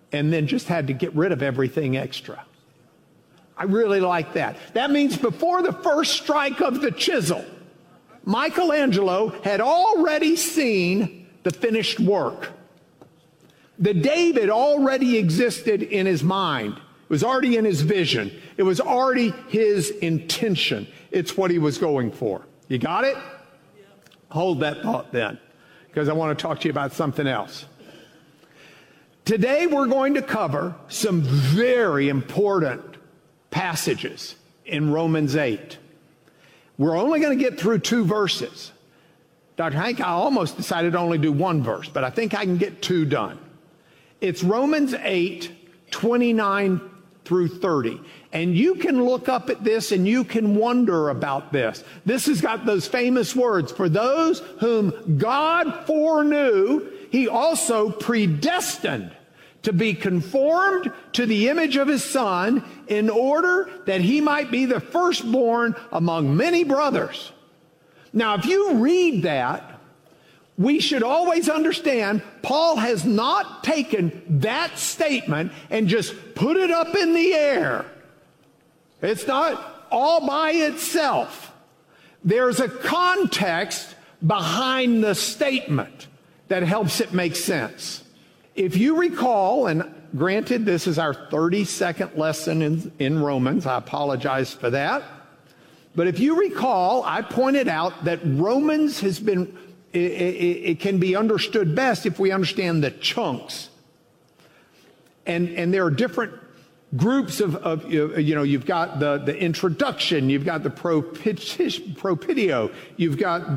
and then just had to get rid of everything extra. I really like that. That means before the first strike of the chisel, Michelangelo had already seen the finished work. The David already existed in his mind. It was already in his vision. It was already his intention. It's what he was going for. You got it? Hold that thought then, because I want to talk to you about something else. Today we're going to cover some very important passages in Romans 8. We're only going to get through 2 verses. Dr. Hank, I almost decided to only do 1 verse, but I think I can get 2 done. It's Romans 8, 29 through 30. And you can look up at this and you can wonder about this. This has got those famous words, for those whom God foreknew, he also predestined to be conformed to the image of his Son, in order that he might be the firstborn among many brothers. Now, if you read that, we should always understand Paul has not taken that statement and just put it up in the air. It's not all by itself. There's a context behind the statement that helps it make sense. If you recall, and granted this is our 32nd lesson in Romans, I apologize for that. But if you recall, I pointed out that Romans has been, it can be understood best if we understand the chunks. And there are different groups of you've got the introduction, you've got the propitio, you've got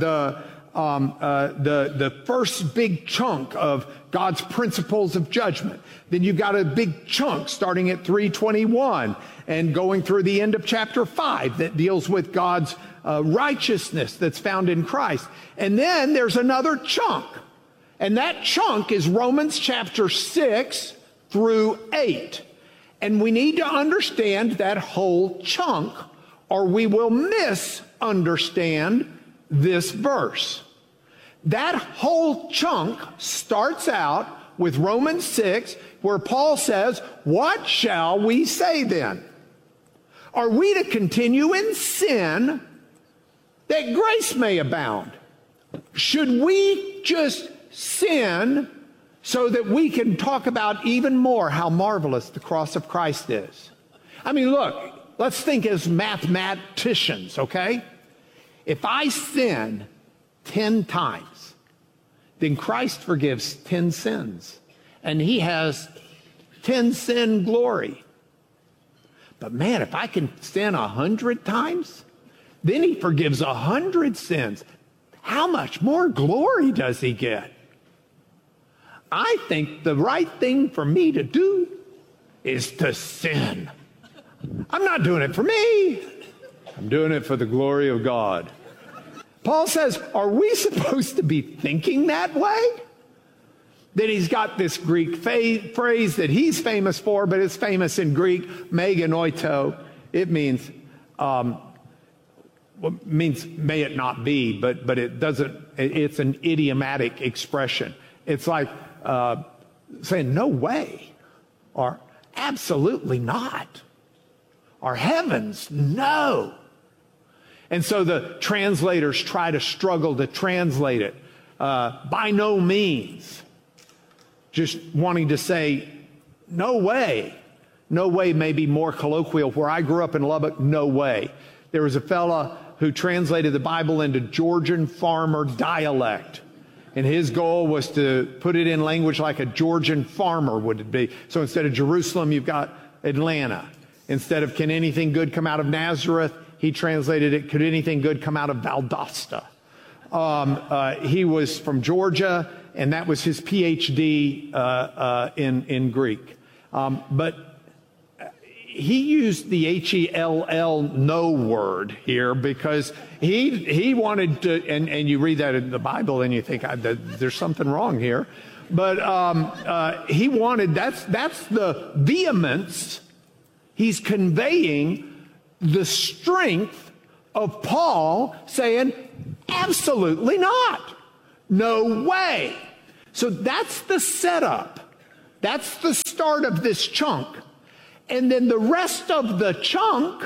the first big chunk of God's principles of judgment. Then you've got a big chunk starting at 3:21 and going through the end of chapter 5 that deals with God's righteousness that's found in Christ. And then there's another chunk. And that chunk is Romans chapter 6 through 8. And we need to understand that whole chunk, or we will misunderstand this verse. That whole chunk starts out with Romans 6, where Paul says, what shall we say then? Are we to continue in sin that grace may abound? Should we just sin so that we can talk about even more how marvelous the cross of Christ is? I mean, look, let's think as mathematicians, okay? If I sin 10 times, then Christ forgives 10 sins. And he has 10 sin glory. But man, if I can sin 100 times, then he forgives 100 sins. How much more glory does he get? I think the right thing for me to do is to sin. I'm not doing it for me. I'm doing it for the glory of God. Paul says, are we supposed to be thinking that way? That he's got this Greek phrase that he's famous for, but it's famous in Greek, meganoito. It means may it not be, but it doesn't, it's an idiomatic expression. It's like saying, no way, or absolutely not, or heavens, no. And so the translators try to struggle to translate it. By no means. Just wanting to say, no way. No way may be more colloquial. Where I grew up in Lubbock, no way. There was a fella who translated the Bible into Georgian farmer dialect. And his goal was to put it in language like a Georgian farmer would be. So instead of Jerusalem, you've got Atlanta. Instead of can anything good come out of Nazareth, he translated it, could anything good come out of Valdosta? He was from Georgia, and that was his PhD in Greek. But he used the H-E-L-L no word here because he wanted to, and you read that in the Bible and you think, there's something wrong here. But he wanted, that's the vehemence. He's conveying the strength of Paul saying, absolutely not. No way. So that's the setup. That's the start of this chunk. And then the rest of the chunk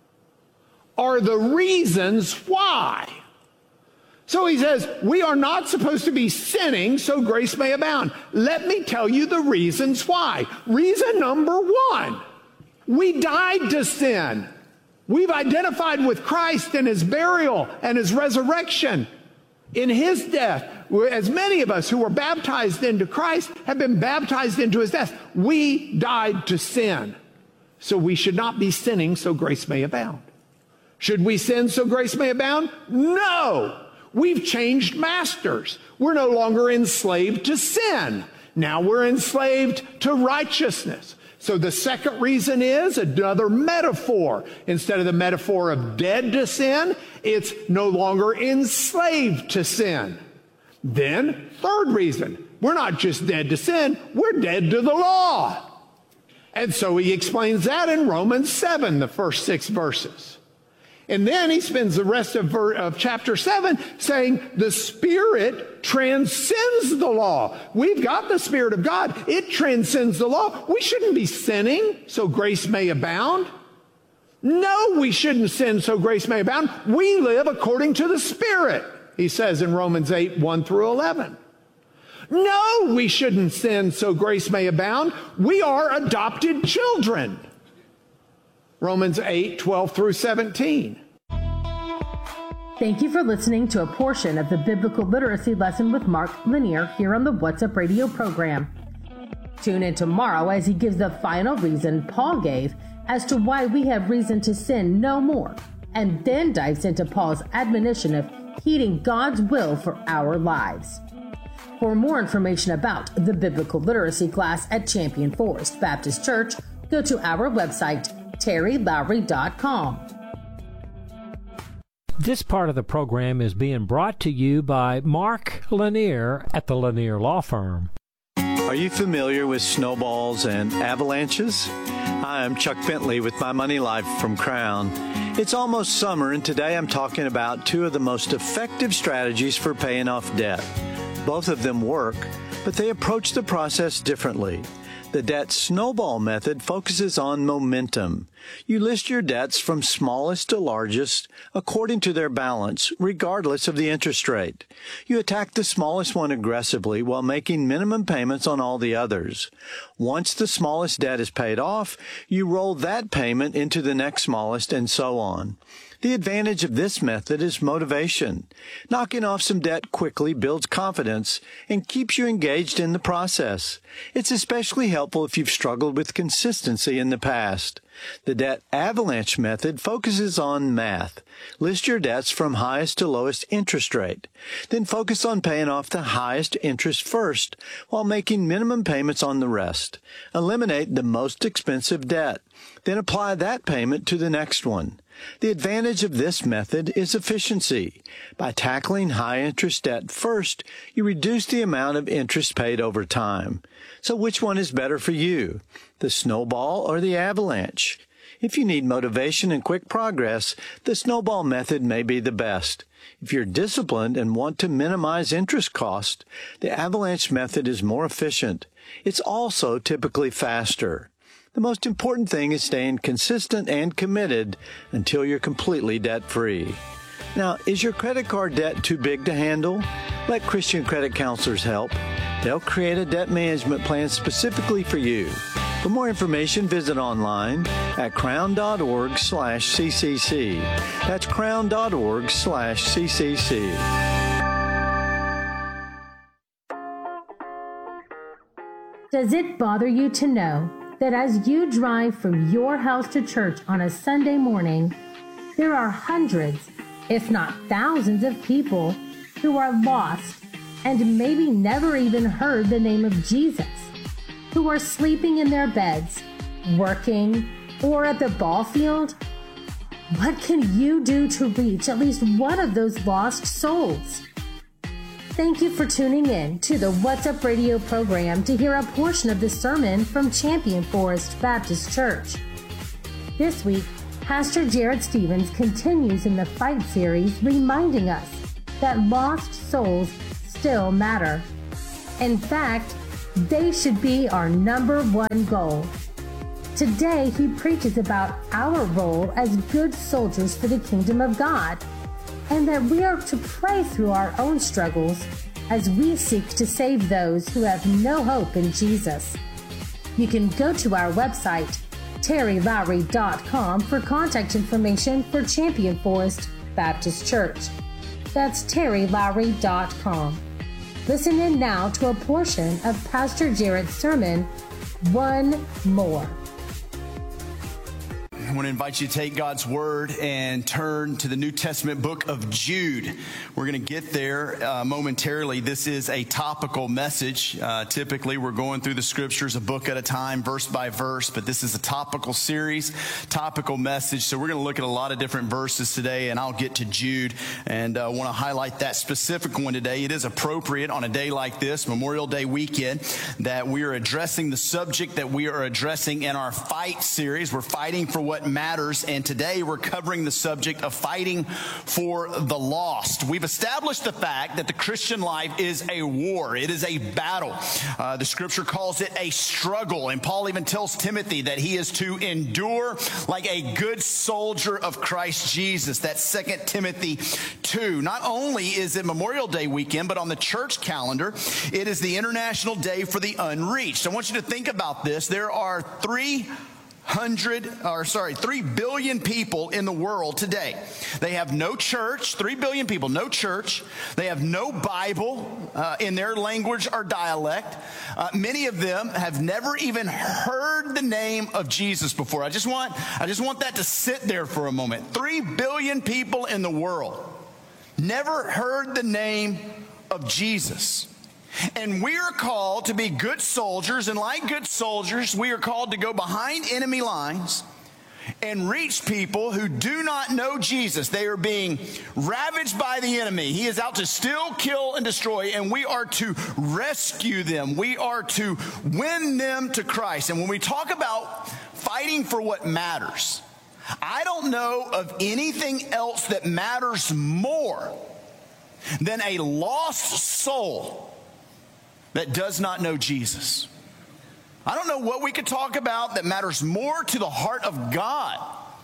are the reasons why. So he says, we are not supposed to be sinning so grace may abound. Let me tell you the reasons why. Reason number one, we died to sin. We've identified with Christ in his burial and his resurrection. In his death, as many of us who were baptized into Christ have been baptized into his death. We died to sin. So we should not be sinning so grace may abound. Should we sin so grace may abound? No. We've changed masters. We're no longer enslaved to sin. Now we're enslaved to righteousness. So the second reason is another metaphor. Instead of the metaphor of dead to sin, it's no longer enslaved to sin. Then, third reason, we're not just dead to sin, we're dead to the law. And so he explains that in Romans 7, the first 6 verses. And then he spends the rest of chapter 7 saying the Spirit transcends the law. We've got the Spirit of God. It transcends the law. We shouldn't be sinning so grace may abound. No, we shouldn't sin so grace may abound. We live according to the Spirit, he says in Romans 8, 1 through 11. No, we shouldn't sin so grace may abound. We are adopted children. Romans 8, 12 through 17. Thank you for listening to a portion of the Biblical Literacy Lesson with Mark Lanier here on the What's Up Radio program. Tune in tomorrow as he gives the final reason Paul gave as to why we have reason to sin no more, and then dives into Paul's admonition of heeding God's will for our lives. For more information about the Biblical Literacy class at Champion Forest Baptist Church, go to our website, terrylowry.com. This part of the program is being brought to you by Mark Lanier at the Lanier Law Firm. Are you familiar with snowballs and avalanches? Hi, I'm Chuck Bentley with My Money Life from Crown. It's almost summer, and today I'm talking about two of the most effective strategies for paying off debt. Both of them work, but they approach the process differently. The debt snowball method focuses on momentum. You list your debts from smallest to largest according to their balance, regardless of the interest rate. You attack the smallest one aggressively while making minimum payments on all the others. Once the smallest debt is paid off, you roll that payment into the next smallest and so on. The advantage of this method is motivation. Knocking off some debt quickly builds confidence and keeps you engaged in the process. It's especially helpful if you've struggled with consistency in the past. The debt avalanche method focuses on math. List your debts from highest to lowest interest rate. Then focus on paying off the highest interest first while making minimum payments on the rest. Eliminate the most expensive debt. Then apply that payment to the next one. The advantage of this method is efficiency. By tackling high-interest debt first, you reduce the amount of interest paid over time. So which one is better for you, the snowball or the avalanche? If you need motivation and quick progress, the snowball method may be the best. If you're disciplined and want to minimize interest cost, the avalanche method is more efficient. It's also typically faster. The most important thing is staying consistent and committed until you're completely debt-free. Now, is your credit card debt too big to handle? Let Christian credit counselors help. They'll create a debt management plan specifically for you. For more information, visit online at crown.org/CCC. That's crown.org/CCC. Does it bother you to know that as you drive from your house to church on a Sunday morning, there are hundreds, if not thousands of people who are lost and maybe never even heard the name of Jesus, who are sleeping in their beds, working, or at the ball field? What can you do to reach at least one of those lost souls? Thank you for tuning in to the What's Up Radio program to hear a portion of the sermon from Champion Forest Baptist Church. This week, Pastor Jared Stevens continues in the Fight series, reminding us that lost souls still matter. In fact, They should be our number one goal. Today, he preaches about our role as good soldiers for the kingdom of God, and that we are to pray through our own struggles as we seek to save those who have no hope in Jesus. You can go to our website, terrylowry.com, for contact information for Champion Forest Baptist Church. That's terrylowry.com. Listen in now to a portion of Pastor Jarrett's sermon, One More. I want to invite you to take God's Word and turn to the New Testament book of Jude. We're going to get there momentarily. This is a topical message. Typically, we're going through the Scriptures a book at a time, verse by verse, but this is a topical series, topical message. So we're going to look at a lot of different verses today, and I'll get to Jude and want to highlight that specific one today. It is appropriate on a day like this, Memorial Day weekend, that we are addressing the subject that we are addressing in our Fight series. We're fighting for what matters, and today we're covering the subject of fighting for the lost. We've established the fact that the Christian life is a war. It is a battle. The Scripture calls it a struggle, and Paul even tells Timothy that he is to endure like a good soldier of Christ Jesus. That's 2 Timothy 2. Not only is it Memorial Day weekend, but on the church calendar, it is the International Day for the Unreached. I want you to think about this. There are 3 billion people in the world today. They have no church, 3 billion people, no church. They have no Bible in their language or dialect. Many of them have never even heard the name of Jesus before. I just want that to sit there for a moment. 3 billion people in the world never heard the name of Jesus. And we are called to be good soldiers, and like good soldiers, we are called to go behind enemy lines and reach people who do not know Jesus. They are being ravaged by the enemy. He is out to steal, kill, and destroy, and we are to rescue them. We are to win them to Christ. And when we talk about fighting for what matters, I don't know of anything else that matters more than a lost soul that does not know Jesus. I don't know what we could talk about that matters more to the heart of God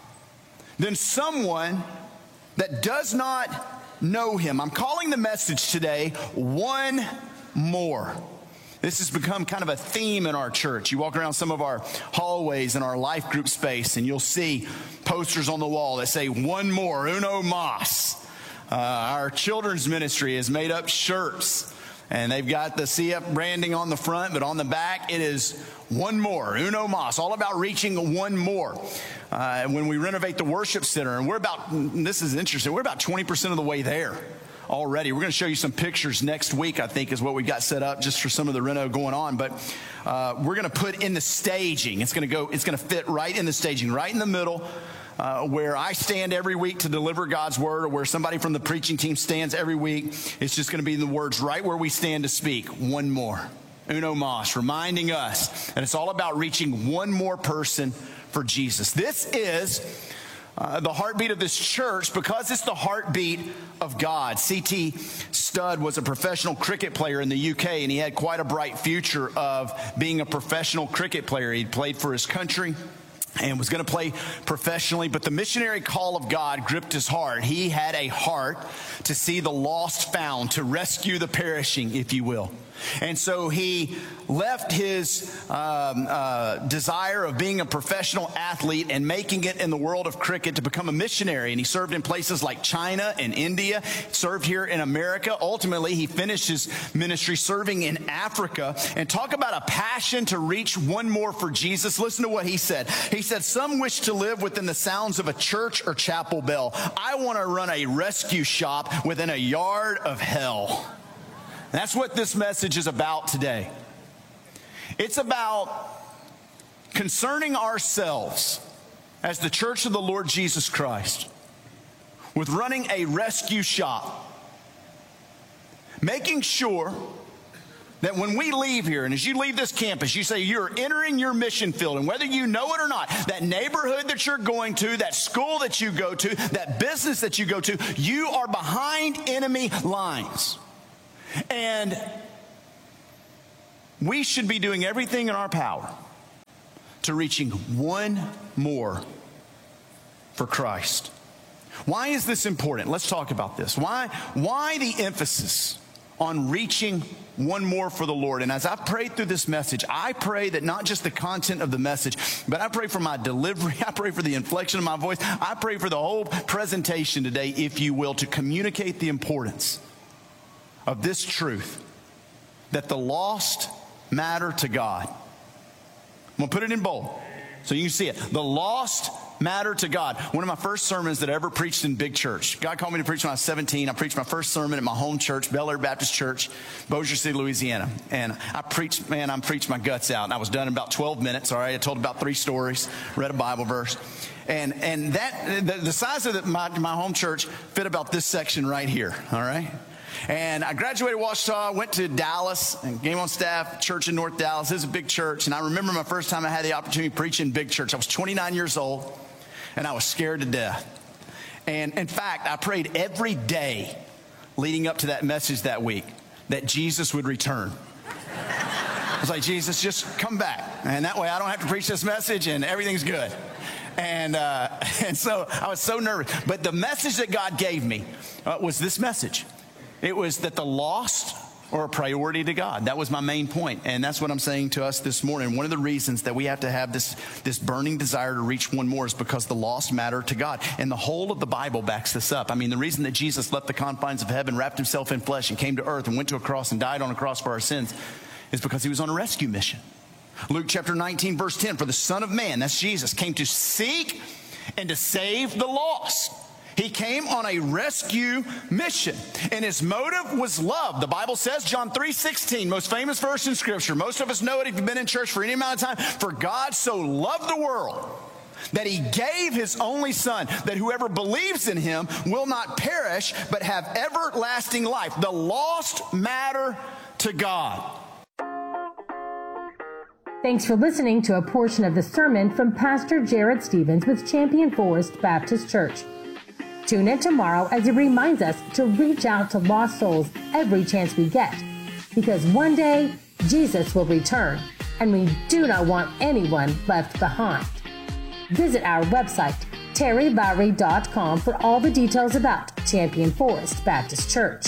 than someone that does not know him. I'm calling the message today, One More. This has become kind of a theme in our church. You walk around some of our hallways in our life group space, and you'll see posters on the wall that say, One More, Uno Mas. Our children's ministry has made up shirts, and they've got the CF branding on the front, but on the back it is One More, Uno Mas, all about reaching one more. When we renovate the worship center, and this is interesting, we're about 20% of the way there already. We're going to show you some pictures next week, I think, is what we got set up just for some of the reno going on. But we're going to put in the staging. It's going to fit right in the staging, right in the middle. Where I stand every week to deliver God's word, or where somebody from the preaching team stands every week. It's just going to be the words right where we stand to speak. One more. Uno Mas, reminding us that it's all about reaching one more person for Jesus. This is the heartbeat of this church because it's the heartbeat of God. C.T. Studd was a professional cricket player in the UK, and he had quite a bright future of being a professional cricket player. He played for his country and was going to play professionally, but the missionary call of God gripped his heart. He had a heart to see the lost found, to rescue the perishing, if you will. And so he left his desire of being a professional athlete and making it in the world of cricket to become a missionary. And he served in places like China and India, served here in America. Ultimately, he finished his ministry serving in Africa. And talk about a passion to reach one more for Jesus. Listen to what he said. He said, some wish to live within the sounds of a church or chapel bell. I want to run a rescue shop within a yard of hell. That's what this message is about today. It's about concerning ourselves as the church of the Lord Jesus Christ with running a rescue shop, making sure that when we leave here, and as you leave this campus, you say you're entering your mission field, and whether you know it or not, that neighborhood that you're going to, that school that you go to, that business that you go to, you are behind enemy lines. And we should be doing everything in our power to reaching one more for Christ. Why is this important? Let's talk about this. Why the emphasis on reaching one more for the Lord? And as I prayed through this message, I pray that not just the content of the message, but I pray for my delivery. I pray for the inflection of my voice. I pray for the whole presentation today, if you will, to communicate the importance of this truth, that the lost matter to God. I'm going to put it in bold so you can see it. The lost matter to God. One of my first sermons that I ever preached in big church. God called me to preach when I was 17. I preached my first sermon at my home church, Bel Air Baptist Church, Bossier City, Louisiana. And I preached my guts out. And I was done in about 12 minutes. All right. I told about 3 stories, read a Bible verse. And that, the size of my home church fit about this section right here. All right. And I graduated Ouachita, went to Dallas, and came on staff, church in North Dallas. This is a big church. And I remember my first time I had the opportunity to preach in big church. I was 29 years old, and I was scared to death. And in fact, I prayed every day leading up to that message that week that Jesus would return. I was like, Jesus, just come back. And that way I don't have to preach this message and everything's good. And so I was so nervous. But the message that God gave me was this message. It was that the lost are a priority to God. That was my main point. And that's what I'm saying to us this morning. One of the reasons that we have to have this burning desire to reach one more is because the lost matter to God. And the whole of the Bible backs this up. I mean, the reason that Jesus left the confines of heaven, wrapped himself in flesh, and came to earth and went to a cross and died on a cross for our sins is because he was on a rescue mission. Luke chapter 19, verse 10, for the Son of Man, that's Jesus, came to seek and to save the lost. He came on a rescue mission, and his motive was love. The Bible says, John 3:16, most famous verse in Scripture. Most of us know it if you've been in church for any amount of time. For God so loved the world that he gave his only Son, that whoever believes in him will not perish, but have everlasting life. The lost matter to God. Thanks for listening to a portion of the sermon from Pastor Jared Stevens with Champion Forest Baptist Church. Tune in tomorrow as he reminds us to reach out to lost souls every chance we get, because one day Jesus will return, and we do not want anyone left behind. Visit our website, terrylowry.com, for all the details about Champion Forest Baptist Church.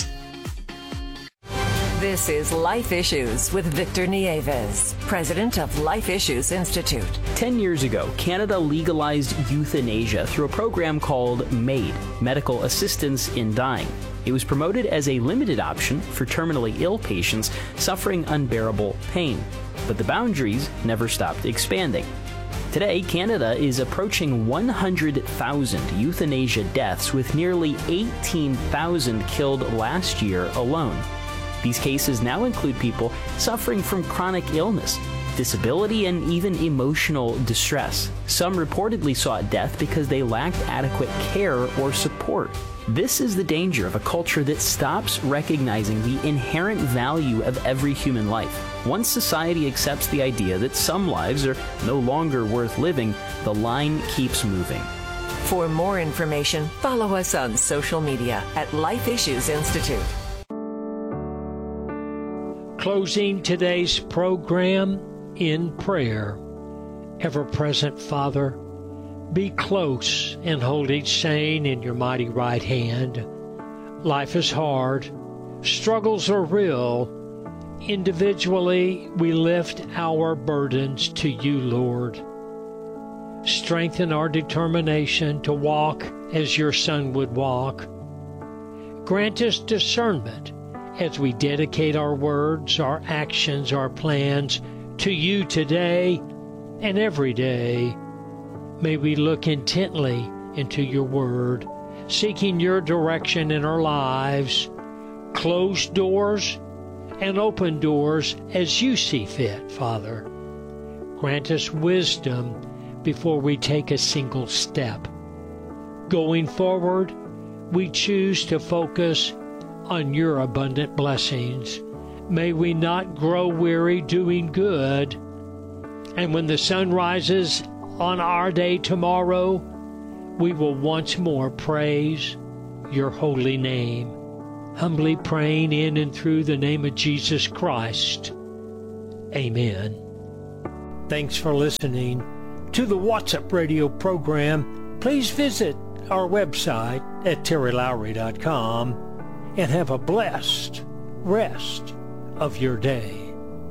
This is Life Issues with Victor Nieves, president of Life Issues Institute. 10 years ago, Canada legalized euthanasia through a program called MAID, Medical Assistance in Dying. It was promoted as a limited option for terminally ill patients suffering unbearable pain. But the boundaries never stopped expanding. Today, Canada is approaching 100,000 euthanasia deaths, with nearly 18,000 killed last year alone. These cases now include people suffering from chronic illness, disability, and even emotional distress. Some reportedly sought death because they lacked adequate care or support. This is the danger of a culture that stops recognizing the inherent value of every human life. Once society accepts the idea that some lives are no longer worth living, the line keeps moving. For more information, follow us on social media at Life Issues Institute. Closing today's program in prayer. Ever-present Father, be close and hold each saint in your mighty right hand. Life is hard. Struggles are real. Individually, we lift our burdens to you, Lord. Strengthen our determination to walk as your Son would walk. Grant us discernment as we dedicate our words, our actions, our plans to you today and every day. May we look intently into your word, seeking your direction in our lives. Close doors and open doors as you see fit, Father. Grant us wisdom before we take a single step. Going forward, we choose to focus on your abundant blessings. May we not grow weary doing good. And when the sun rises on our day tomorrow, we will once more praise your holy name. Humbly praying in and through the name of Jesus Christ. Amen. Thanks for listening to the What's Up Radio program. Please visit our website at terrylowry.com and have a blessed rest of your day.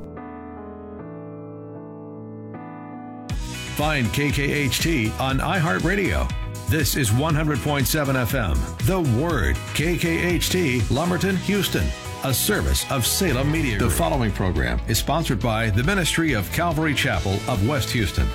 Find KKHT on iHeartRadio. This is 100.7 FM, The Word, KKHT, Lumberton, Houston, a service of Salem Media Group. The following program is sponsored by the Ministry of Calvary Chapel of West Houston.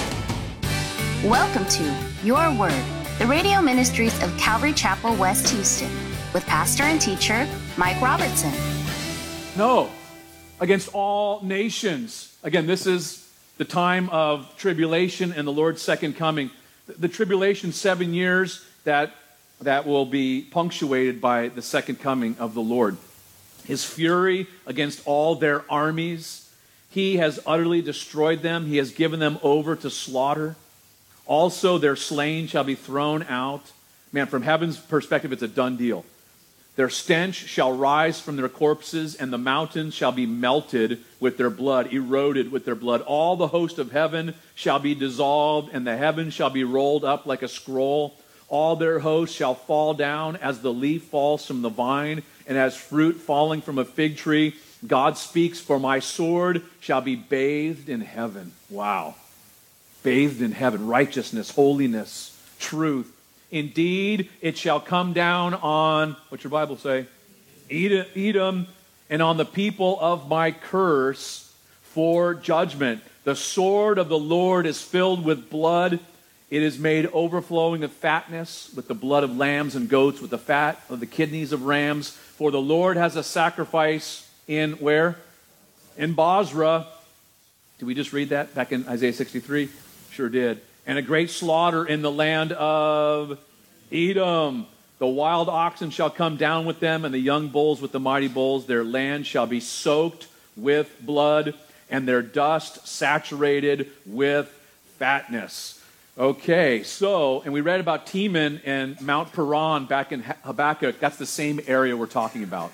Welcome to Your Word, the radio ministries of Calvary Chapel, West Houston, with pastor and teacher Mike Robertson. No, against all nations. Again, this is the time of tribulation and the Lord's second coming. The tribulation, 7 years, that will be punctuated by the second coming of the Lord. His fury against all their armies. He has utterly destroyed them. He has given them over to slaughter. Also, their slain shall be thrown out. Man, from heaven's perspective, it's a done deal. Their stench shall rise from their corpses, and the mountains shall be melted with their blood, eroded with their blood. All the host of heaven shall be dissolved, and the heavens shall be rolled up like a scroll. All their hosts shall fall down as the leaf falls from the vine, and as fruit falling from a fig tree. God speaks, for my sword shall be bathed in heaven. Wow. Bathed in heaven. Righteousness, holiness, truth. Indeed, it shall come down on, what's your Bible say? Edom, and on the people of my curse for judgment. The sword of the Lord is filled with blood. It is made overflowing of fatness, with the blood of lambs and goats, with the fat of the kidneys of rams. For the Lord has a sacrifice in where? In Bozrah. Did we just read that back in Isaiah 63? Sure did. And a great slaughter in the land of Edom. The wild oxen shall come down with them, and the young bulls with the mighty bulls. Their land shall be soaked with blood, and their dust saturated with fatness. Okay, so, and we read about Teman and Mount Paran back in Habakkuk. That's the same area we're talking about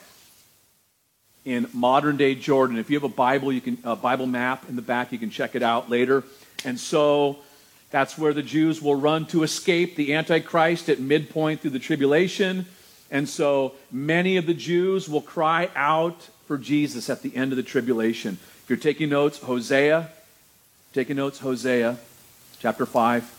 in modern-day Jordan. If you have a Bible, a Bible map in the back, you can check it out later. And so that's where the Jews will run to escape the Antichrist at midpoint through the tribulation. And so many of the Jews will cry out for Jesus at the end of the tribulation. If you're taking notes, Hosea chapter 5.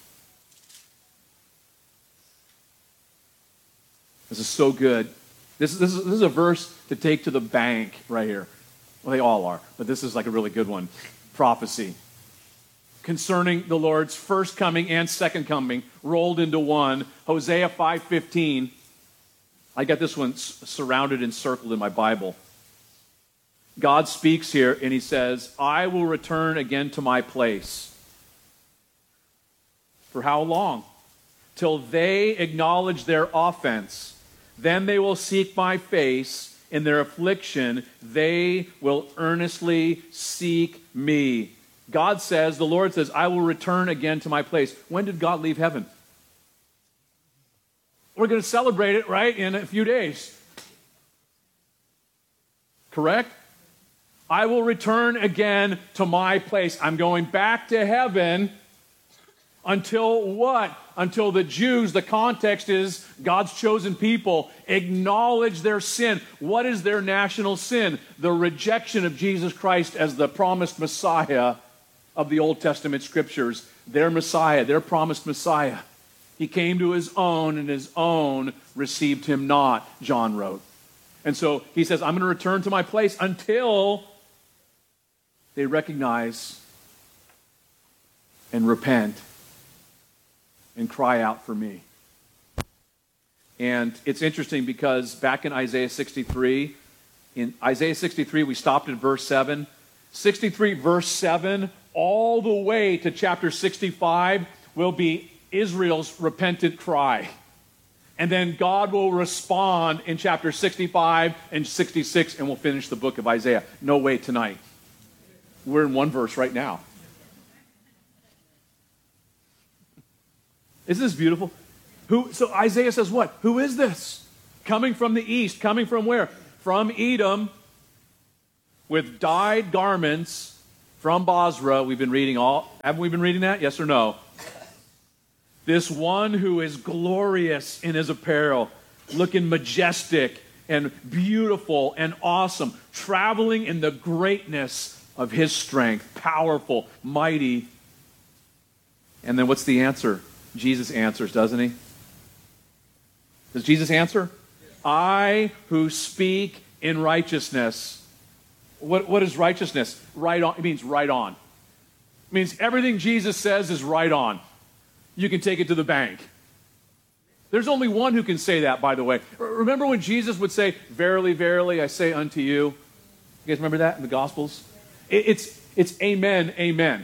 This is so good. This is a verse to take to the bank right here. Well, they all are, but this is like a really good one. Prophecy concerning the Lord's first coming and second coming rolled into one. Hosea 5:15. I got this one surrounded and circled in my Bible. God speaks here and he says, I will return again to my place. For how long? Till they acknowledge their offense. Then they will seek my face. In their affliction, they will earnestly seek me. God says, the Lord says, I will return again to my place. When did God leave heaven? We're going to celebrate it, right, in a few days. Correct? I will return again to my place. I'm going back to heaven until what? Until the Jews, the context is God's chosen people, acknowledge their sin. What is their national sin? The rejection of Jesus Christ as the promised Messiah of the Old Testament scriptures. Their Messiah, their promised Messiah. He came to his own, and his own received him not, John wrote. And so he says, I'm going to return to my place until they recognize and repent and cry out for me. And it's interesting because back in Isaiah 63, we stopped at verse 7. 63 verse 7, all the way to chapter 65 will be Israel's repentant cry. And then God will respond in chapter 65 and 66, and we'll finish the book of Isaiah. No way tonight. We're in one verse right now. Isn't this beautiful? So Isaiah says what? Who is this? Coming from the east. Coming from where? From Edom. with dyed garments from Bozrah. We've been reading haven't we been reading that? Yes or no? This one who is glorious in his apparel, looking majestic and beautiful and awesome, traveling in the greatness of his strength, powerful, mighty. And then what's the answer? Jesus answers, doesn't he? Does Jesus answer? I who speak in righteousness. What is righteousness? Right on. It means right on. It means everything Jesus says is right on. You can take it to the bank. There's only one who can say that, by the way. Remember when Jesus would say, verily, verily, I say unto you. You guys remember that in the Gospels? It's amen, amen.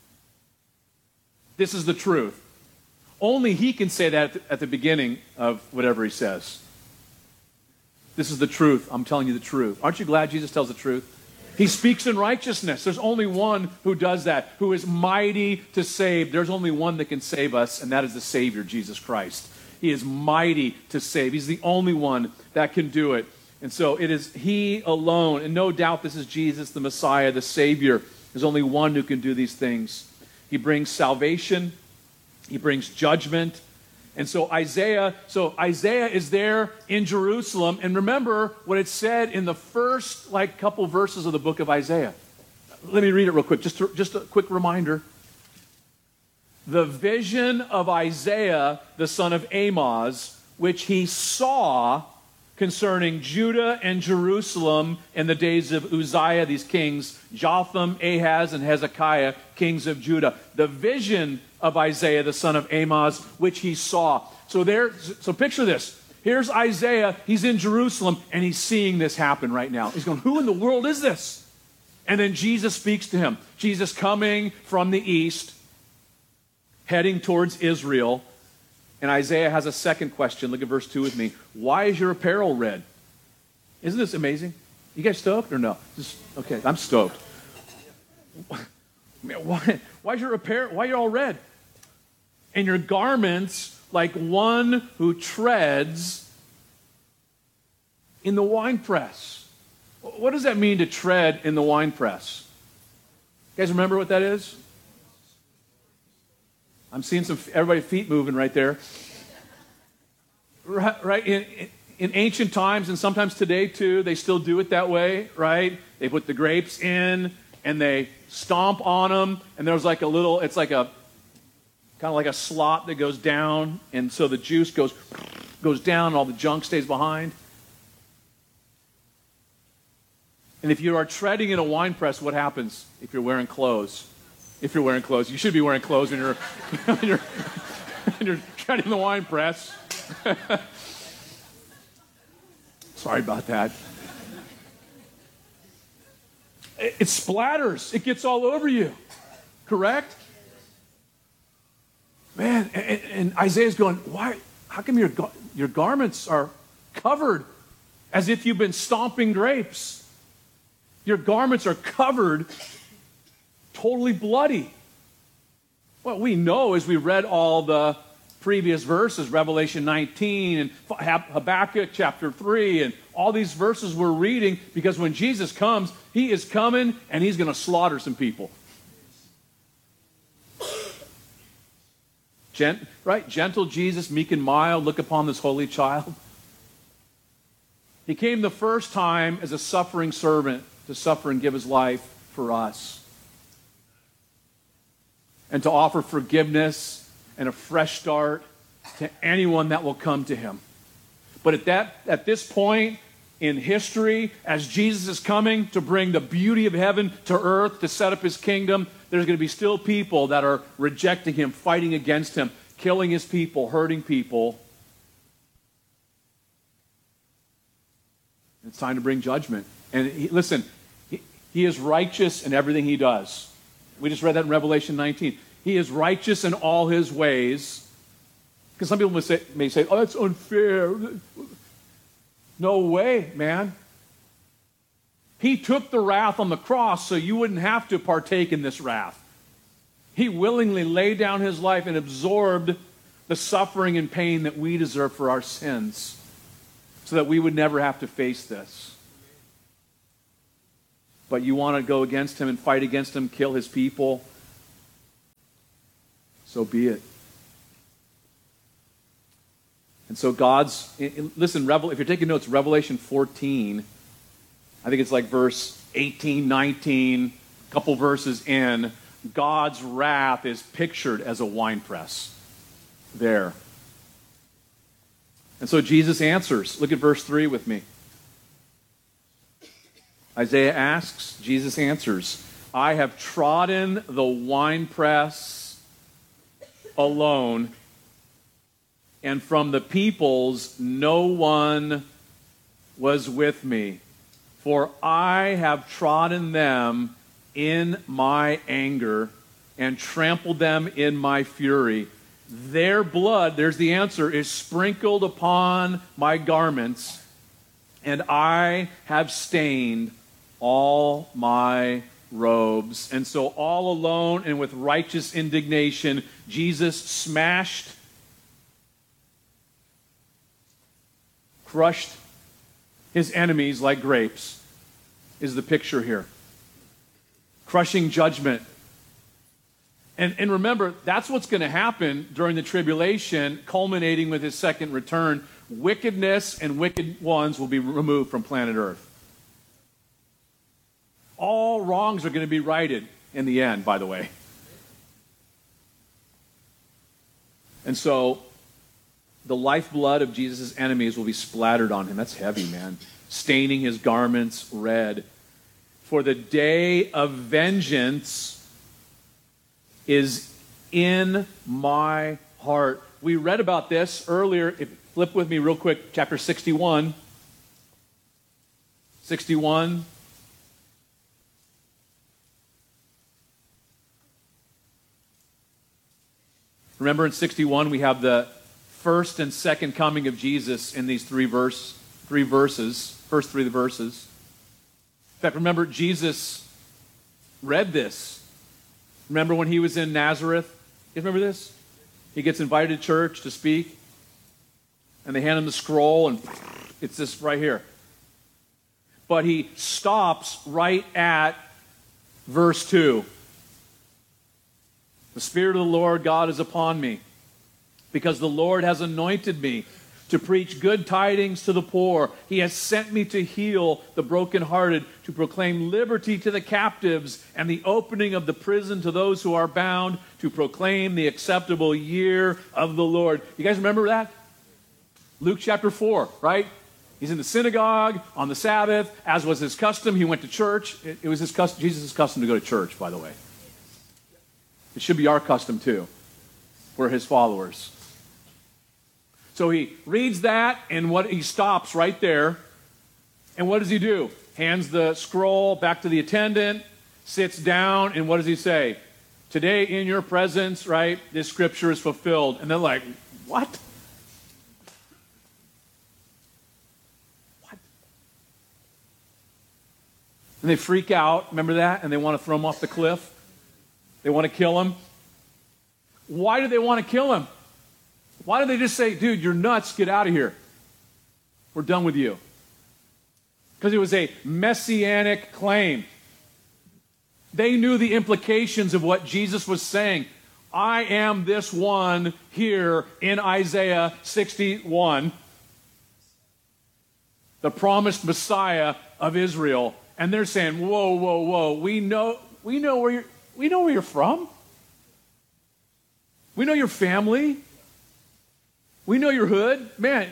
This is the truth. Only he can say that at the beginning of whatever he says. This is the truth. I'm telling you the truth. Aren't you glad Jesus tells the truth? He speaks in righteousness. There's only one who does that, who is mighty to save. There's only one that can save us, and that is the Savior, Jesus Christ. He is mighty to save. He's the only one that can do it. And so it is he alone. And no doubt this is Jesus, the Messiah, the Savior. There's only one who can do these things. He brings salvation. He brings judgment. And so Isaiah is there in Jerusalem. And remember what it said in the first couple verses of the book of Isaiah. Let me read it real quick. Just a quick reminder. The vision of Isaiah, the son of Amoz, which he saw concerning Judah and Jerusalem in the days of Uzziah, these kings, Jotham, Ahaz, and Hezekiah, kings of Judah. The vision of Isaiah, the son of Amoz, which he saw. So picture this. Here's Isaiah. He's in Jerusalem, and he's seeing this happen right now. He's going, who in the world is this? And then Jesus speaks to him. Jesus coming from the east, heading towards Israel. And Isaiah has a second question. Look at verse 2 with me. Why is your apparel red? Isn't this amazing? You guys stoked or no? Okay, I'm stoked. Why is your apparel? Why are you all red? And your garments like one who treads in the winepress. What does that mean to tread in the winepress? You guys remember what that is? I'm seeing everybody's feet moving right there. Right? In ancient times, and sometimes today too, they still do it that way, right? They put the grapes in, and they stomp on them, and there's like a little, it's like a, kind of like a slot that goes down, and so the juice goes down, and all the junk stays behind. And if you are treading in a wine press, what happens if you're wearing clothes? If you're wearing clothes, you should be wearing clothes when you're when you're treading the wine press. Sorry about that. It splatters. It gets all over you. Correct? Man, and Isaiah's going, why? How come your garments are covered as if you've been stomping grapes? Your garments are covered totally bloody. Well, we know as we read all the previous verses, Revelation 19 and Habakkuk chapter 3, and all these verses we're reading, because when Jesus comes, he is coming and he's going to slaughter some people. Right? Gentle Jesus, meek and mild, look upon this holy child. He came the first time as a suffering servant to suffer and give his life for us, and to offer forgiveness and a fresh start to anyone that will come to him. But at this point in history, as Jesus is coming to bring the beauty of heaven to earth, to set up his kingdom, there's going to be still people that are rejecting him, fighting against him, killing his people, hurting people. It's time to bring judgment. And listen, he is righteous in everything he does. We just read that in Revelation 19. He is righteous in all his ways. Because some people may say, oh, that's unfair. No way, man. He took the wrath on the cross so you wouldn't have to partake in this wrath. He willingly laid down his life and absorbed the suffering and pain that we deserve for our sins, so that we would never have to face this. but you want to go against him and fight against him, kill his people, so be it. And so listen, if you're taking notes, Revelation 14, I think it's like verse 18, 19, a couple verses in, God's wrath is pictured as a winepress there. And so Jesus answers. Look at verse 3 with me. Isaiah asks, Jesus answers, I have trodden the winepress alone, and from the peoples no one was with me. For I have trodden them in my anger and trampled them in my fury. Their blood, there's the answer, is sprinkled upon my garments, and I have stained all my robes. And so all alone and with righteous indignation, Jesus smashed, crushed his enemies like grapes, is the picture here. Crushing judgment. And remember, that's what's going to happen during the tribulation, culminating with his second return. Wickedness and wicked ones will be removed from planet Earth. All wrongs are going to be righted in the end, by the way. And so, the lifeblood of Jesus' enemies will be splattered on him. That's heavy, man. Staining his garments red. For the day of vengeance is in my heart. We read about this earlier. Flip with me real quick, chapter 61. 61. Remember in 61 we have the first and second coming of Jesus in these three verses, first three verses. In fact, remember Jesus read this. Remember when he was in Nazareth? You remember this? He gets invited to church to speak, and they hand him the scroll, and it's this right here. But he stops right at verse 2. The Spirit of the Lord God is upon me, because the Lord has anointed me to preach good tidings to the poor. He has sent me to heal the brokenhearted, to proclaim liberty to the captives and the opening of the prison to those who are bound, to proclaim the acceptable year of the Lord. You guys remember that? Luke chapter 4, right? He's in the synagogue on the Sabbath, as was his custom. He went to church. It was his custom, Jesus' custom to go to church, by the way. It should be our custom too. We're his followers. So he reads that, and he stops right there. And what does he do? Hands the scroll back to the attendant, sits down, and what does he say? Today in your presence, right, this scripture is fulfilled. And they're like, what? What? And they freak out, remember that? And they want to throw him off the cliff. They want to kill him. Why do they want to kill him? Why don't they just say, dude, you're nuts, get out of here. We're done with you. Because it was a messianic claim. They knew the implications of what Jesus was saying. I am this one here in Isaiah 61, the promised Messiah of Israel. And they're saying, whoa, whoa, whoa, we know where you're from. We know your family. We know your hood. Man,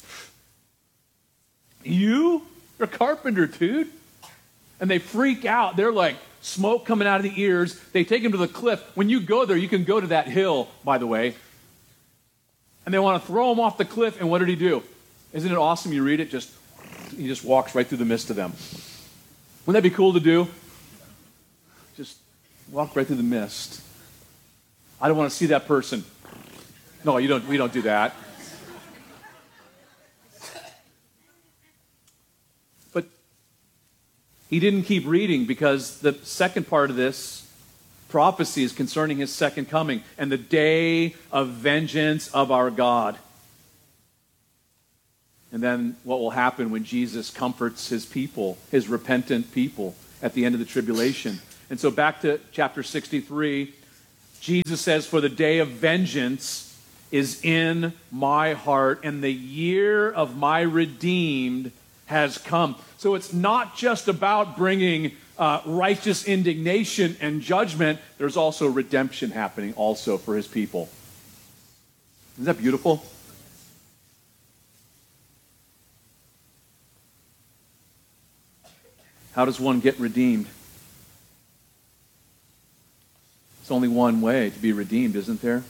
you're a carpenter, dude. And they freak out. They're like smoke coming out of the ears. They take him to the cliff. When you go there, you can go to that hill, by the way. And they want to throw him off the cliff. And what did he do? Isn't it awesome? You read it, he just walks right through the midst of them. Wouldn't that be cool to do? Just walk right through the mist. I don't want to see that person. No, we don't do that. But he didn't keep reading, because the second part of this prophecy is concerning his second coming and the day of vengeance of our God. And then what will happen when Jesus comforts his people, his repentant people, at the end of the tribulation. And so back to chapter 63, Jesus says, "For the day of vengeance is in my heart, and the year of my redeemed has come." So it's not just about bringing righteous indignation and judgment. There's also redemption happening also for his people. Isn't that beautiful? How does one get redeemed? It's only one way to be redeemed, isn't there?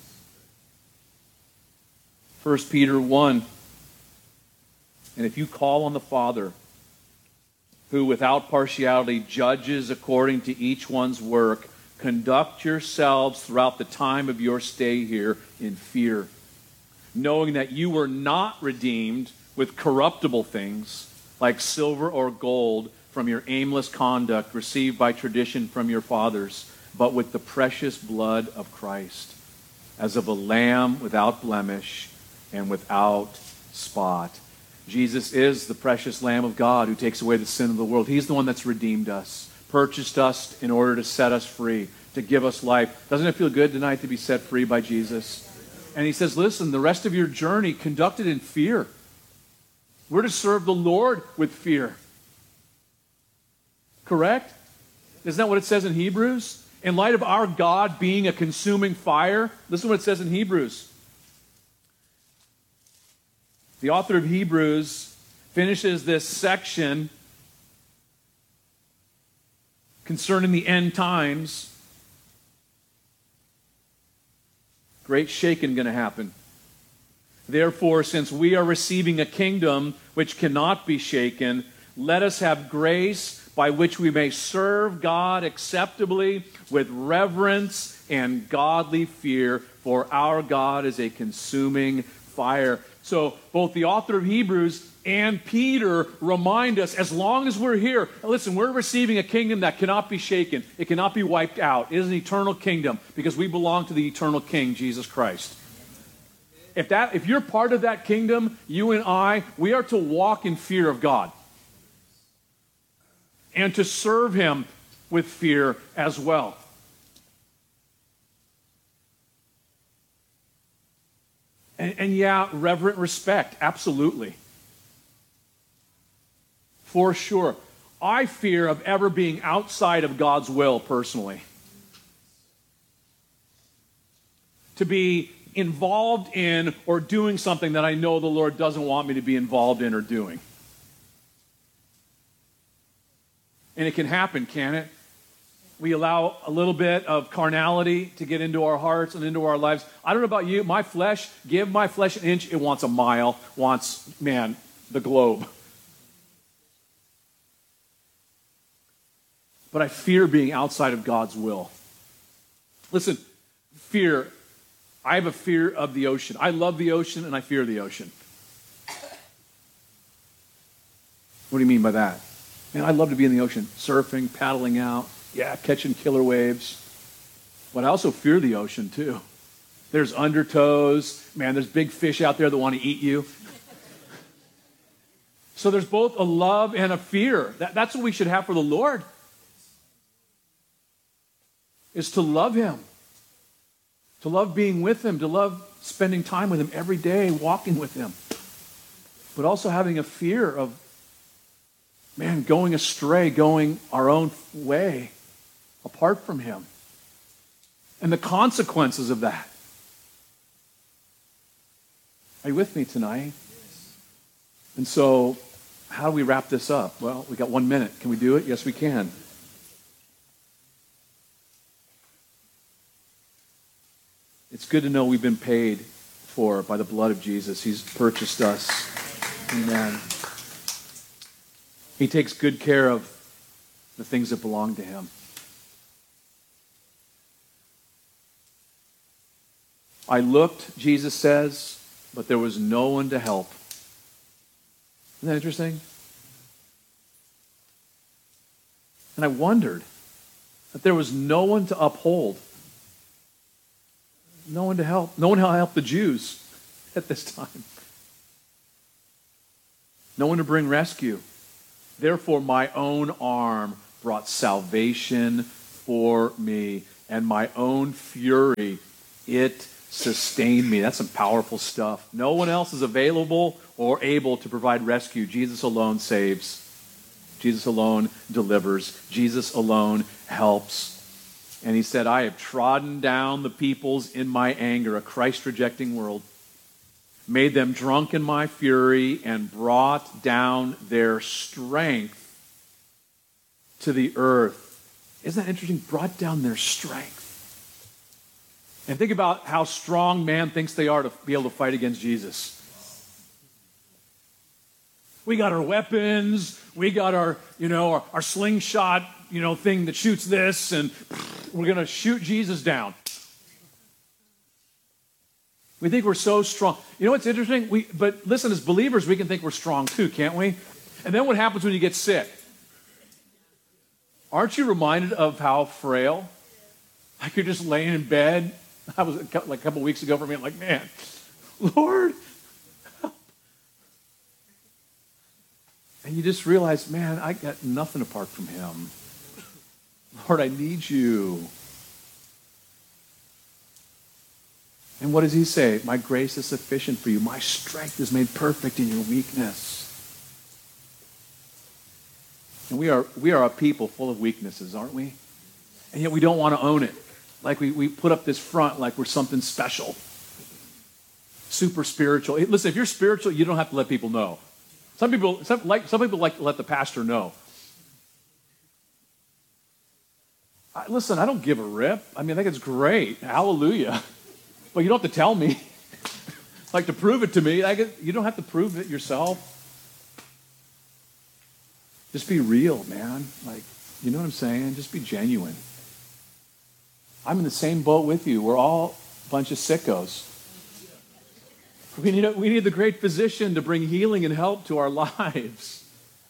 1 Peter 1. "And if you call on the Father, who without partiality judges according to each one's work, conduct yourselves throughout the time of your stay here in fear, knowing that you were not redeemed with corruptible things like silver or gold from your aimless conduct received by tradition from your fathers, but with the precious blood of Christ, as of a lamb without blemish and without spot." Jesus is the precious Lamb of God who takes away the sin of the world. He's the one that's redeemed us, purchased us in order to set us free, to give us life. Doesn't it feel good tonight to be set free by Jesus? And he says, listen, the rest of your journey, conduct it in fear. We're to serve the Lord with fear. Correct? Isn't that what it says in Hebrews? In light of our God being a consuming fire, listen to what it says in Hebrews. The author of Hebrews finishes this section concerning the end times. Great shaking going to happen. "Therefore, since we are receiving a kingdom which cannot be shaken, let us have grace by which we may serve God acceptably with reverence and godly fear, for our God is a consuming fire." So both the author of Hebrews and Peter remind us, as long as we're here, listen, we're receiving a kingdom that cannot be shaken. It cannot be wiped out. It is an eternal kingdom because we belong to the eternal King, Jesus Christ. If you're part of that kingdom, you and I, we are to walk in fear of God and to serve him with fear as well. And yeah, reverent respect, absolutely. For sure. I fear of ever being outside of God's will personally. To be involved in or doing something that I know the Lord doesn't want me to be involved in or doing. And it can happen, can't it? We allow a little bit of carnality to get into our hearts and into our lives. I don't know about you, my flesh, give my flesh an inch, it wants a mile, wants, man, the globe. But I fear being outside of God's will. Listen, fear. I have a fear of the ocean. I love the ocean and I fear the ocean. What do you mean by that? Man, I'd love to be in the ocean, surfing, paddling out, catching killer waves. But I also fear the ocean too. There's undertows. Man, there's big fish out there that want to eat you. So there's both a love and a fear. That's what we should have for the Lord. Is to love him. To love being with him. To love spending time with him every day, walking with him. But also having a fear of, man, going astray, going our own way, apart from him. And the consequences of that. Are you with me tonight? And so, how do we wrap this up? Well, we got 1 minute. Can we do it? Yes, we can. It's good to know we've been paid for by the blood of Jesus. He's purchased us. Amen. He takes good care of the things that belong to him. I looked, Jesus says, but there was no one to help. Isn't that interesting? And I wondered that there was no one to uphold. No one to help. No one to help the Jews at this time. No one to bring rescue. Therefore, my own arm brought salvation for me, and my own fury, it sustained me. That's some powerful stuff. No one else is available or able to provide rescue. Jesus alone saves. Jesus alone delivers. Jesus alone helps. And he said, I have trodden down the peoples in my anger, a Christ-rejecting world, made them drunk in my fury, and brought down their strength to the earth. Isn't that interesting? Brought down their strength. And think about how strong man thinks they are to be able to fight against Jesus. We got our weapons, we got our slingshot, thing that shoots this, and we're going to shoot Jesus down. We think we're so strong. You know what's interesting? But listen, as believers, we can think we're strong too, can't we? And then what happens when you get sick? Aren't you reminded of how frail? Like you're just laying in bed. I was like a couple weeks ago for me, I'm like, man, Lord, help. And you just realize, man, I got nothing apart from him. Lord, I need you. And what does he say? My grace is sufficient for you. My strength is made perfect in your weakness. And we are a people full of weaknesses, aren't we? And yet we don't want to own it. Like we put up this front like we're something special. Super spiritual. Listen, if you're spiritual, you don't have to let people know. Some people like to let the pastor know. Listen, I don't give a rip. I mean, I think it's great. Hallelujah. But you don't have to tell me. Like to prove it to me. You don't have to prove it yourself. Just be real, man. Like, you know what I'm saying? Just be genuine. I'm in the same boat with you. We're all a bunch of sickos. We need the great physician to bring healing and help to our lives.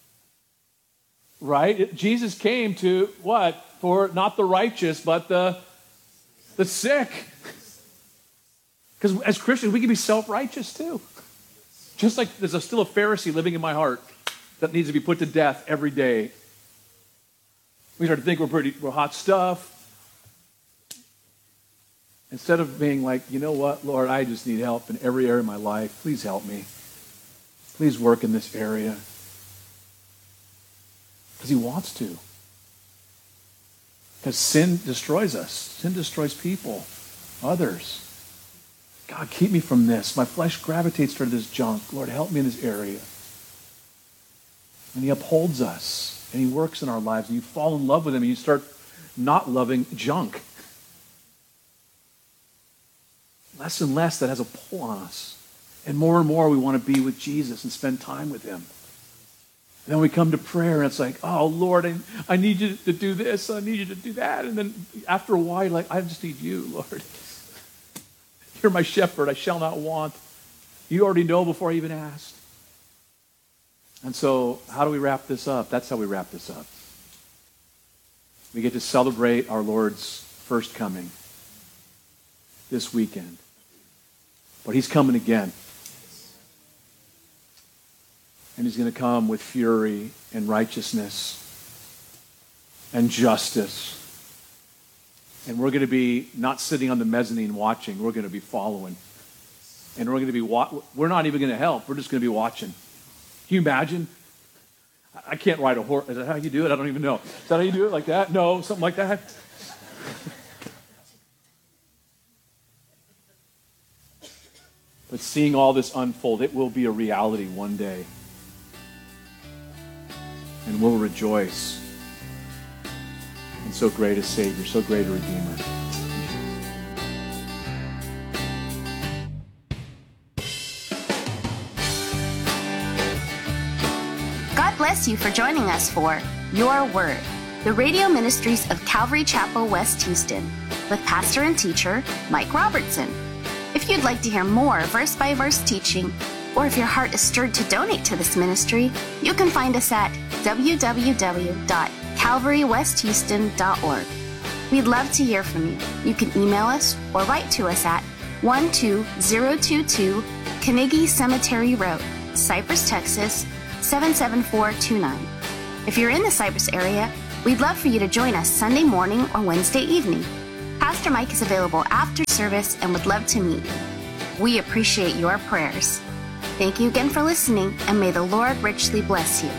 Right? Jesus came to what? For not the righteous, but the sick. Because as Christians, we can be self-righteous too. Just like there's still a Pharisee living in my heart that needs to be put to death every day. We start to think we're hot stuff. Instead of being like, you know what, Lord, I just need help in every area of my life. Please help me. Please work in this area. Because he wants to. Because sin destroys us. Sin destroys people, others. God, keep me from this. My flesh gravitates toward this junk. Lord, help me in this area. And he upholds us. And he works in our lives. And you fall in love with him. And you start not loving junk. Less and less that has a pull on us. And more we want to be with Jesus and spend time with him. And then we come to prayer and it's like, oh, Lord, I need you to do this. I need you to do that. And then after a while, you're like, I just need you, Lord. You're my shepherd. I shall not want. You already know before I even asked. And so how do we wrap this up? That's how we wrap this up. We get to celebrate our Lord's first coming this weekend. But he's coming again. And he's going to come with fury and righteousness and justice. And we're going to be not sitting on the mezzanine watching. We're going to be following. And we're going to be we're not even going to help. We're just going to be watching. Can you imagine? I can't ride a horse. Is that how you do it? I don't even know. Is that how you do it? Like that? No, something like that. But seeing all this unfold, it will be a reality one day. And we'll rejoice in so great a Savior, so great a Redeemer. God bless you for joining us for Your Word, the radio ministries of Calvary Chapel, West Houston, with pastor and teacher Mike Robertson. If you'd like to hear more verse-by-verse teaching, or if your heart is stirred to donate to this ministry, you can find us at www.calvarywesthouston.org. We'd love to hear from you. You can email us or write to us at 12022 Carnegie Cemetery Road, Cypress, Texas, 77429. If you're in the Cypress area, We'd love for you to join us Sunday morning or Wednesday evening. Pastor Mike is available after service and would love to meet you. We appreciate your prayers. Thank you again for listening, and may the Lord richly bless you.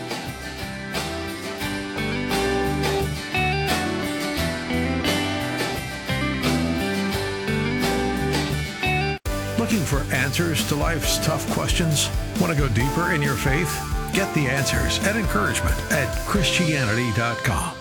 Looking for answers to life's tough questions? Want to go deeper in your faith? Get the answers and encouragement at Christianity.com.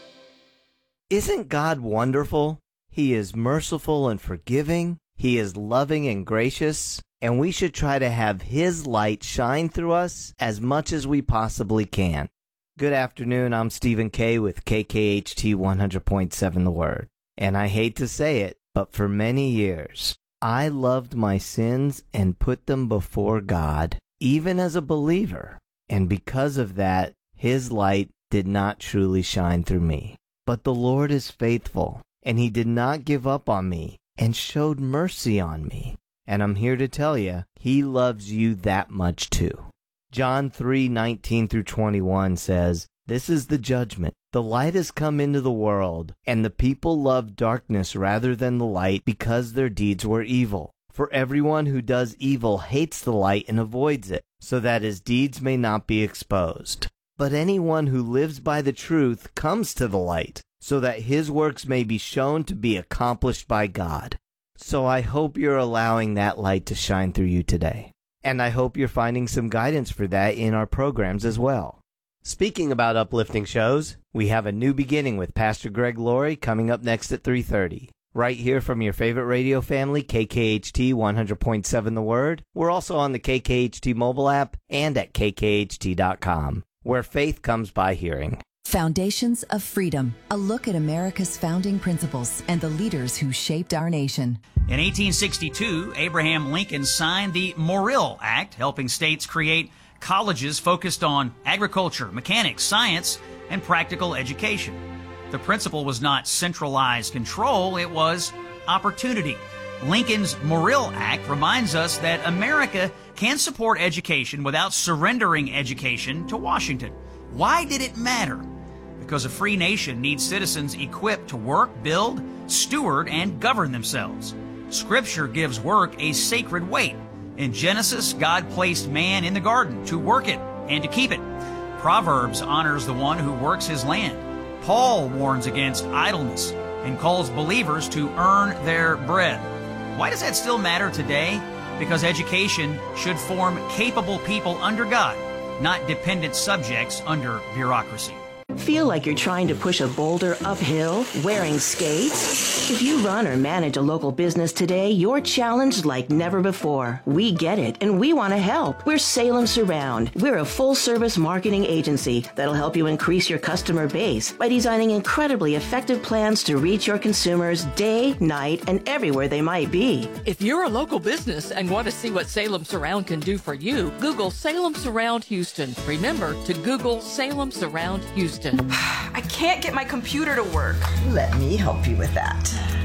Isn't God wonderful? He is merciful and forgiving. He is loving and gracious. And we should try to have His light shine through us as much as we possibly can. Good afternoon. I'm Stephen K. with KKHT 100.7 The Word. And I hate to say it, but for many years, I loved my sins and put them before God, even as a believer. And because of that, His light did not truly shine through me. But the Lord is faithful, and He did not give up on me and showed mercy on me. And I'm here to tell you, He loves you that much too. John 3:19 through 21 says, "This is the judgment. The light has come into the world, and the people loved darkness rather than the light because their deeds were evil. For everyone who does evil hates the light and avoids it, so that his deeds may not be exposed. But anyone who lives by the truth comes to the light, so that his works may be shown to be accomplished by God." So I hope you're allowing that light to shine through you today. And I hope you're finding some guidance for that in our programs as well. Speaking about uplifting shows, we have a new beginning with Pastor Greg Laurie coming up next at 3:30. Right here from your favorite radio family, KKHT 100.7 The Word. We're also on the KKHT mobile app and at KKHT.com, where faith comes by hearing. Foundations of Freedom, a look at America's founding principles and the leaders who shaped our nation. In 1862, Abraham Lincoln signed the Morrill Act, helping states create colleges focused on agriculture, mechanics, science, and practical education. The principle was not centralized control, it was opportunity. Lincoln's Morrill Act reminds us that America can support education without surrendering education to Washington. Why did it matter? Because a free nation needs citizens equipped to work, build, steward, and govern themselves. Scripture gives work a sacred weight. In Genesis, God placed man in the garden to work it and to keep it. Proverbs honors the one who works his land. Paul warns against idleness and calls believers to earn their bread. Why does that still matter today? Because education should form capable people under God, not dependent subjects under bureaucracy. Feel like you're trying to push a boulder uphill wearing skates? If you run or manage a local business today, you're challenged like never before. We get it, and we want to help. We're Salem Surround. We're a full-service marketing agency that'll help you increase your customer base by designing incredibly effective plans to reach your consumers day, night, and everywhere they might be. If you're a local business and want to see what Salem Surround can do for you, Google Salem Surround Houston. Remember to Google Salem Surround Houston. I can't get my computer to work. Let me help you with that.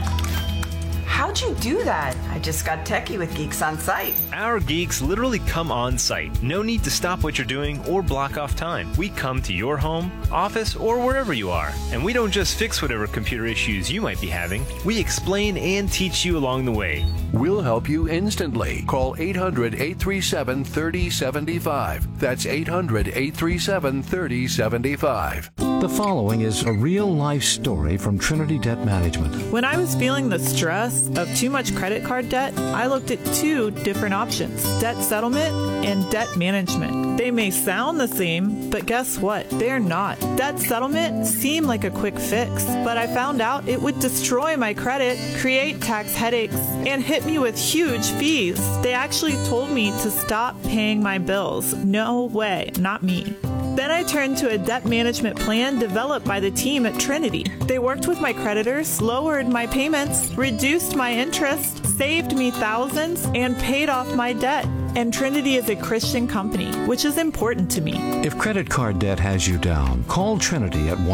How'd you do that? I just got techie with Geeks on Site. Our geeks literally come on site. No need to stop what you're doing or block off time. We come to your home, office, or wherever you are. And we don't just fix whatever computer issues you might be having. We explain and teach you along the way. We'll help you instantly. Call 800-837-3075. That's 800-837-3075. The following is a real-life story from Trinity Debt Management. When I was feeling the stress of too much credit card debt, I looked at two different options: debt settlement and debt management. They may sound the same, but guess what? They're not. Debt settlement seemed like a quick fix, but I found out it would destroy my credit, create tax headaches, and hit me with huge fees. They actually told me to stop paying my bills. No way, not me. Then I turned to a debt management plan developed by the team at Trinity. They worked with my creditors, lowered my payments, reduced my interest, saved me thousands, and paid off my debt. And Trinity is a Christian company, which is important to me. If credit card debt has you down, call Trinity at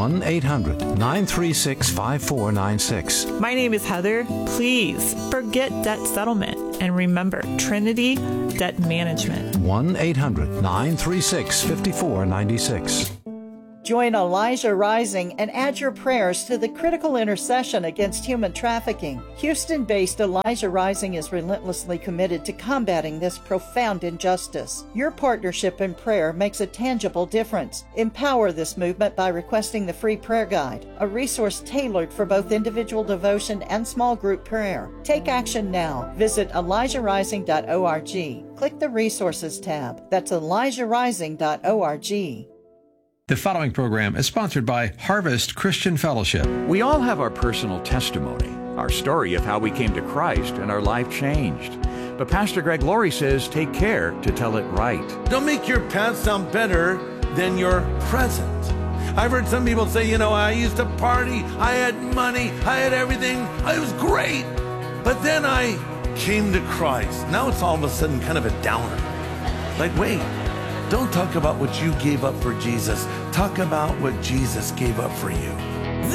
1-800-936-5496. My name is Heather. Please forget debt settlement and remember Trinity Debt Management. 1-800-936-5496. Join Elijah Rising and add your prayers to the critical intercession against human trafficking. Houston-based Elijah Rising is relentlessly committed to combating this profound injustice. Your partnership in prayer makes a tangible difference. Empower this movement by requesting the free prayer guide, a resource tailored for both individual devotion and small group prayer. Take action now. Visit ElijahRising.org. Click the Resources tab. That's ElijahRising.org. The following program is sponsored by Harvest Christian Fellowship. We all have our personal testimony, our story of how we came to Christ and our life changed. But Pastor Greg Laurie says take care to tell it right. Don't make your past sound better than your present. I've heard some people say, I used to party, I had money, I had everything, it was great. But then I came to Christ. Now it's all of a sudden kind of a downer. Like, wait. Don't talk about what you gave up for Jesus. Talk about what Jesus gave up for you.